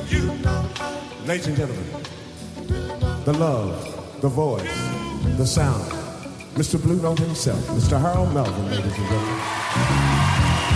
Ladies and gentlemen, the love, the voice, the sound, Mr. Blue Note himself, Mr. Harold Melvin, ladies and gentlemen.